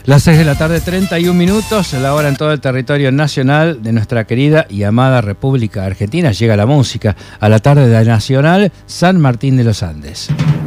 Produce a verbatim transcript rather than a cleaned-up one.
Las seis de la tarde, treinta y un minutos, la hora en todo el territorio nacional de nuestra querida y amada República Argentina. Llega la música a la tarde de Nacional San Martín de los Andes.